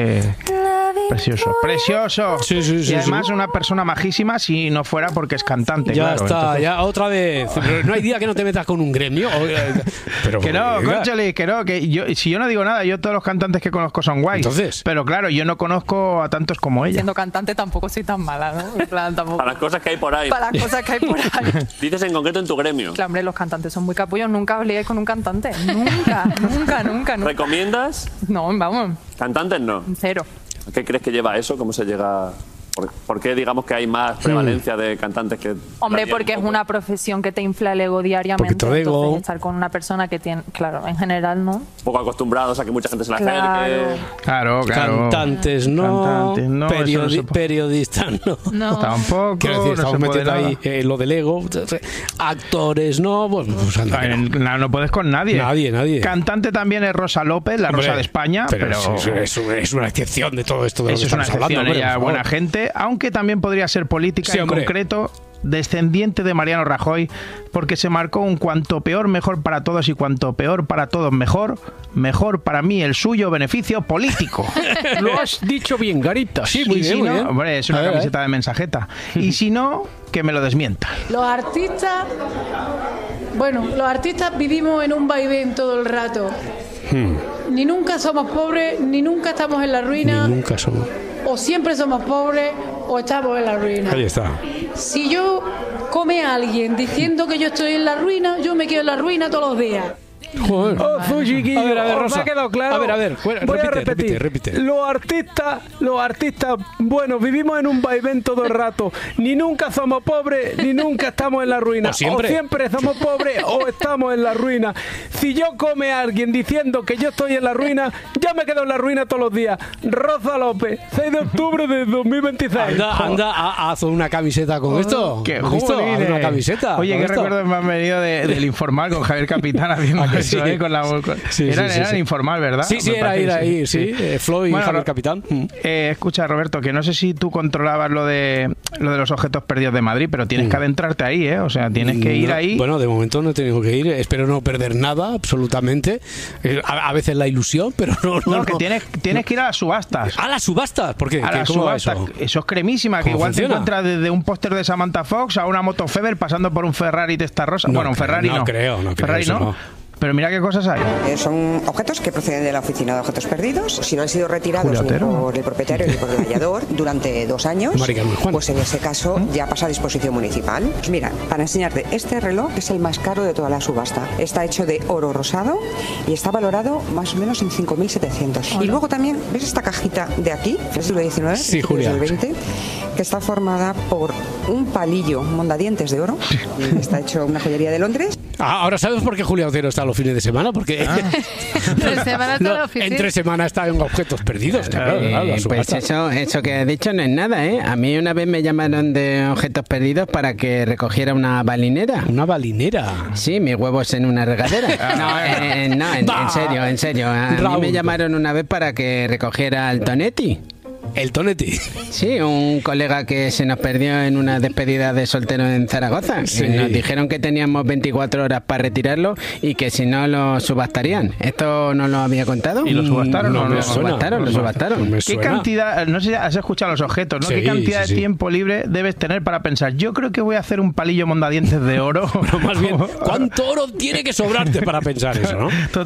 Precioso, precioso. Sí, y además una persona majísima si no fuera porque es cantante. Ya claro, está, entonces... ya otra vez. Pero no hay día que no te metas con un gremio. Pero, que no, cónchale, que no, si yo no digo nada, yo todos los cantantes que conozco son guays. Entonces, pero claro, yo no conozco a tantos como ella. Siendo cantante tampoco soy tan mala, ¿no? En plan, tampoco... Para las cosas que hay por ahí. Para las cosas que hay por ahí. Dices en concreto en tu gremio. Claro, hombre, los cantantes son muy capullos. Nunca os liéis con un cantante. Nunca. ¿Recomiendas? No, vamos. ¿Cantantes no? Cero. ¿Qué crees que lleva eso? ¿Cómo se llega...? ¿Por qué digamos que hay más prevalencia de cantantes que...? Hombre, porque es una profesión que te infla el ego diariamente. Entonces, estar con una persona que tiene... Claro, en general, ¿no? Poco acostumbrados a que mucha gente se la acerque. Claro. Cantantes no. Periodistas no. Tampoco. Quiero decir, estamos metiendo ahí lo del ego. Actores no. Pues no puedes con nadie. Nadie. Cantante también es Rosa López, la Rosa de España. Pero es una excepción de todo esto de lo que estamos hablando. Ella es buena gente. Aunque también podría ser política, en concreto descendiente de Mariano Rajoy, porque se marcó un cuanto peor mejor para todos y cuanto peor para todos mejor para mí el suyo beneficio político. Lo has dicho bien, Garita. Sí, muy bien. Hombre, es una camiseta de mensajeta. Y si no, que me lo desmienta. Los artistas vivimos en un vaivén todo el rato. Ni nunca somos pobres, ni nunca estamos en la ruina. Ni nunca somos. O siempre somos pobres o estamos en la ruina. Ahí está. Si yo come a alguien diciendo que yo estoy en la ruina, yo me quedo en la ruina todos los días. Joder. A ver, Rosa. me ha quedado claro. A ver, voy a repetir. Repite. Los artistas, bueno, vivimos en un vaivén todo el rato. Ni nunca somos pobres, ni nunca estamos en la ruina. O siempre somos pobres o estamos en la ruina. Si yo come a alguien diciendo que yo estoy en la ruina, yo me quedo en la ruina todos los días. Rosa López, 6 de octubre de 2026. Anda, haz una camiseta con esto. ¿Qué? Haz una camiseta. Oye, qué recuerdos me han venido del Informal con Javier Capitán haciendo eso, con la... Era Informal, ¿verdad? Sí, era ir ahí, sí. Flo y Javier Capitán. Escucha, Roberto, que no sé si tú controlabas lo de los objetos perdidos de Madrid, pero tienes que adentrarte ahí, ¿eh? O sea, tienes que ir ahí. Bueno, de momento no he tenido que ir. Espero no perder nada, absolutamente. A veces la ilusión, pero no. Que tienes que ir a las subastas. ¿A las subastas? ¿Por qué? A las subastas. Eso es cremísima, que igual te encuentras desde un póster de Samantha Fox a una moto Feber pasando por un Ferrari Testarossa. No, bueno, un Ferrari no. No creo. Ferrari no. Pero mira qué cosas hay. Son objetos que proceden de la Oficina de Objetos Perdidos. Si no han sido retirados ni por el propietario ni por el vallador durante 2 años, pues en ese caso ya pasa a disposición municipal. Pues mira, para enseñarte, este reloj es el más caro de toda la subasta. Está hecho de oro rosado y está valorado más o menos en 5.700. Y luego también, ¿ves esta cajita de aquí? ¿Es del siglo XIX? Sí, Julia. Del XX, que está formada por un palillo mondadientes de oro. Está hecho una joyería de Londres. Ahora sabes por qué Julia Otero está los fines de semana, porque entre semana está en objetos perdidos. Pues eso que has dicho no es nada, ¿eh? A mí una vez me llamaron de objetos perdidos para que recogiera una balinera. ¿Una balinera? Sí, mis huevos en una regadera. En serio. A mí me llamaron una vez para que recogiera el Tonetti. ¿El Tonetti? Sí, un colega que se nos perdió en una despedida de soltero en Zaragoza. Sí. Nos dijeron que teníamos 24 horas para retirarlo y que si no lo subastarían. ¿Esto no lo había contado? ¿Y lo subastaron? Lo subastaron. ¿Qué cantidad, no sé si has escuchado los objetos, ¿no? Sí, ¿Qué cantidad de tiempo libre debes tener para pensar? Yo creo que voy a hacer un palillo mondadientes de oro. Pero más bien, ¿cuánto oro tiene que sobrarte para pensar eso, no?